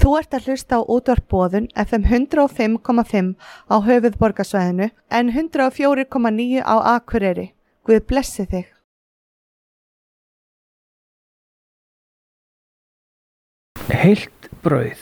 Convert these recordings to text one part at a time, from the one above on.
Þú ert að hlusta á útvarp Boðun FM 105,5 á höfuðborgarsvæðinu en 104,9 á Akureyri. Guð blessi þig. Heilt brauð.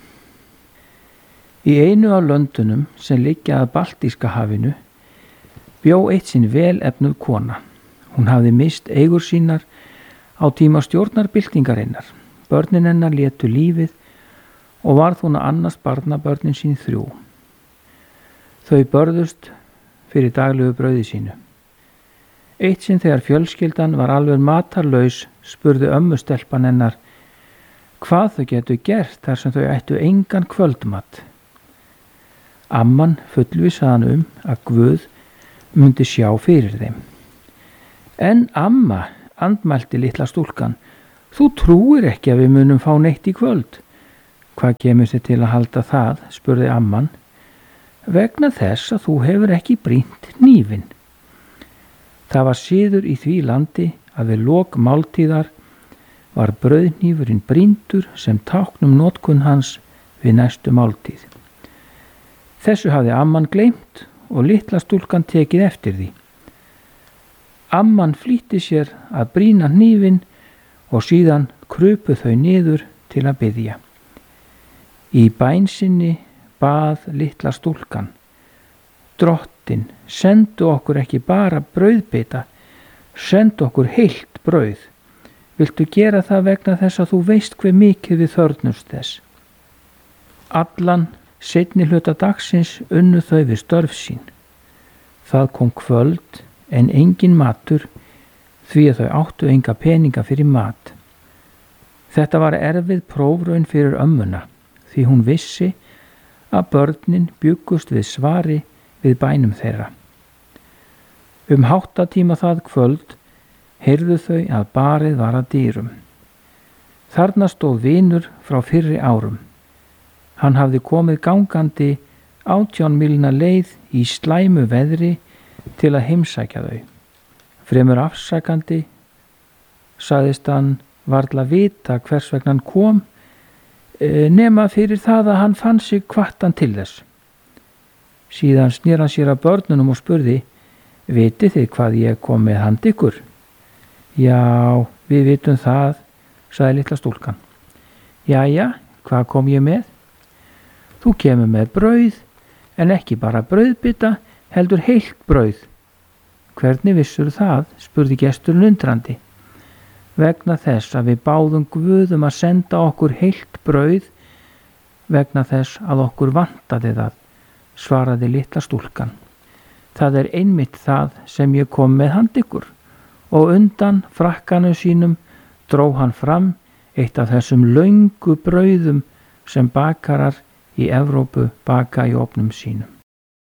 Í einu af löndunum sem liggja að Baltíska hafinu bjó eitt sinn vel efnuð kona. Hún hafði mist eigur sínar á tíma stjórnarbyltingarinnar. Börnin hennar létu lífið og varð hún að annast barnabörnin sín 3. Þau börðust fyrir daglegu brauði sínu. Eitt sinn þegar fjölskyldan var alveg matarlaus spurði ömmustelpan hennar hvað þau getu gert þar sem þau ættu engan kvöldmat. Amman fullvissaði hann að Guð myndi sjá fyrir þeim. En amma, andmælti litla stúlkan, þú trúir ekki að við munum fá neitt í kvöld. Hvað kemur þér til að halda það, spurði amman. Vegna þess að þú hefur ekki brýnt hnífinn. Það var siður í því landi að við lok máltíðar var brauðhnífurinn brýndur sem táknum notkun hans við næstu máltíð. Þessu hafði amman gleymt og litla stúlkan tekið eftir því. Amman flýtti sér að brýna hnífinn og síðan krupu þau niður til að biðja. Í bæn sinni bað litla stúlkan, Drottinn, sendu okkur ekki bara brauðbita, sendu okkur heilt brauð. Viltu gera það vegna þess að þú veist hve mikið við þörfnumst þess? Allan seinni hluta dagsins unnu þau við störf sín. Það kom kvöld en engin matur því að þau áttu enga peninga fyrir mat. Þetta var erfið prófraun fyrir ömmuna því hún vissi að börnin bjuggust við svari við bænum þeirra. 8 það kvöld heyrðu þau að barið var að dyrum. Þarna stóð vinur frá fyrri árum. Hann hafði komið gangandi 18 mílna leið í slæmu veðri til að heimsækja þau. Fremur afsakandi sagðist hann varla vita hvers vegna hann kom, nema fyrir það að hann fann sig hvattan til þess. Síðan snýr hann sér að börnunum og spurði, vitið þið hvað ég kom með handa ykkur? Já, við vitum það, sagði litla stúlkan. Jæja, hvað kom ég með? Þú kemur með brauð, en ekki bara brauðbita, heldur heilt brauð. Hvernig vissur það, spurði gesturinn undrandi. Vegna þess að við báðum Guðum að senda okkur heilt brauð, vegna þess að okkur vantaði það, svaraði litla stúlkan. Það er einmitt það sem ég kom með handa ykkur. Og undan frakkanum sínum dró hann fram eitt af þessum löngu brauðum sem bakarar í Evrópu baka í ofnum sínum.